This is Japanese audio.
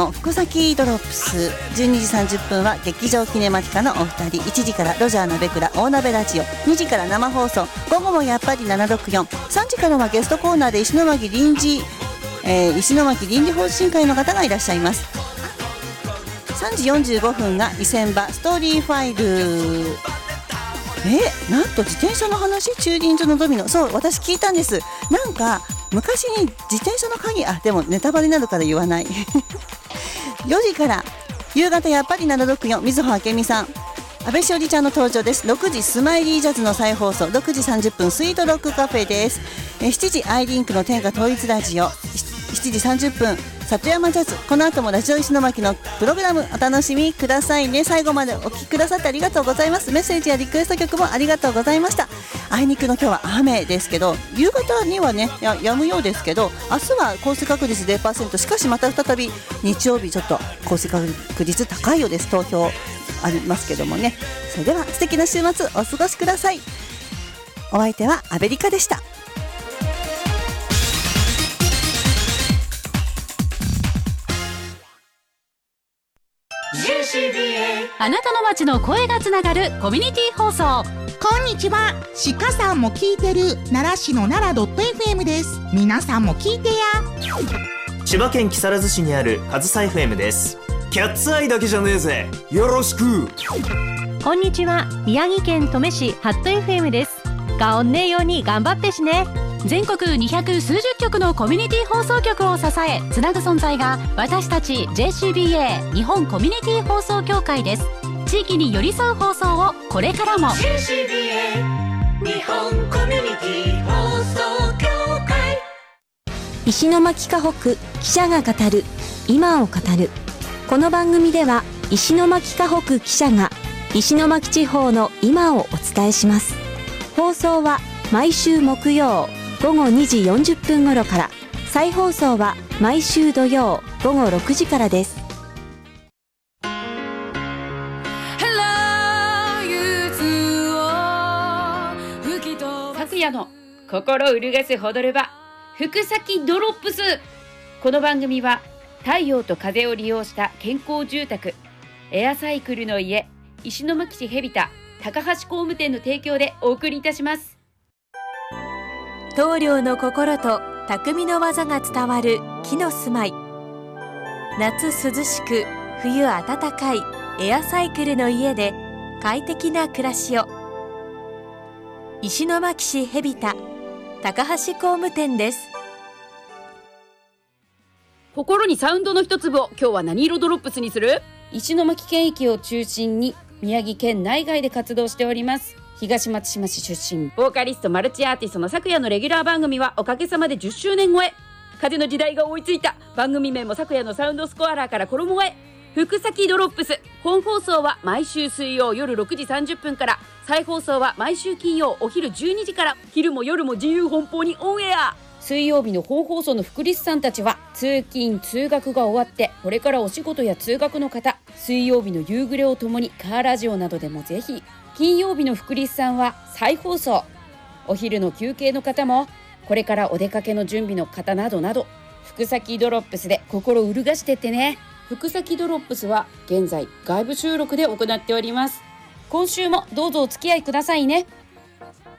の福崎ドロップス。12時30分は劇場キネマティカのお二人。1時からロジャー鍋倉大鍋ラジオ。2時から生放送。午後もやっぱり764。3時からはゲストコーナーで石巻臨時法人会の方がいらっしゃいます。3時45分が伊勢場ストーリーファイル。なんと自転車の話、駐輪場のドミノ。そう、私聞いたんです。なんか昔に自転車の鍵、でもネタバレになるから言わない4時から夕方やっぱり764、みずほあけみさん、安倍しおりちゃんの登場です。6時スマイリージャズの再放送。6時30分スイートロックカフェです。7時アイリンクの天下統一ラジオ。7時30分里山ジャズ。この後もラジオ石巻のプログラムお楽しみくださいね。最後までお聞きくださってありがとうございます。メッセージやリクエスト曲もありがとうございました。あいにくの今日は雨ですけど、夕方にはね止むようですけど、明日は降水確率 0%。 しかしまた再び日曜日ちょっと降水確率高いようです。投票ありますけどもね。それでは素敵な週末お過ごしください。お相手はアベリカでした。 あなたの街の声がつながるコミュニティ放送。 こんにちは。鹿さんも聞いてる奈良市の奈良 .fm です。皆さんも聞いてや。 千葉県木更津市にある上総 FM です。キャッツアイだけじゃねえぜ、よろしく。 こんにちは。宮城県登米市ハット FM です。がおんねえように頑張ってしね。 全国200数十局のコミュニティ放送局を支えつなぐ存在が私たち JCBA 日本コミュニティ放送協会です。地域に寄り添う放送をこれからも。 JCBA 日本コミュニティ放送協会。 石巻河北記者が語る今を語る。この番組では石巻河北記者が石巻地方の今をお伝えします。放送は毎週木曜午後2時40分頃から、再放送は毎週土曜午後6時からです。 昨夜の心揺るがすほどる場、福崎ドロップス。この番組は太陽と風を利用した健康住宅エアサイクルの家石巻市海老田高橋工務店の提供でお送りいたします。 棟梁の心と匠の技が伝わる木の住まい。夏涼しく冬暖かいエアサイクルの家で快適な暮らしを。石巻市海老田高橋工務店です。 心にサウンドの一粒を今日は何色ドロップスにする？石巻県域を中心に宮城県内外で活動しております。東松島市出身ボーカリストマルチアーティストの昨夜のレギュラー番組はおかげさまで10周年超え。風の時代が追いついた。番組名も昨夜のサウンドスコアラーから衣替え。福崎ドロップス。本放送は毎週水曜夜6時30分から、再放送は毎週金曜お昼12時から、昼も夜も自由奔放にオンエア。水曜日の本放送の福リスさんたちは通勤通学が終わってこれからお仕事や通学の方、水曜日の夕暮れをともにカーラジオなどでもぜひ。金曜日の福リスさんは再放送。お昼の休憩の方もこれからお出かけの準備の方などなど、福崎ドロップスで心揺るがしてってね。福崎ドロップスは現在外部収録で行っております。今週もどうぞお付き合いくださいね。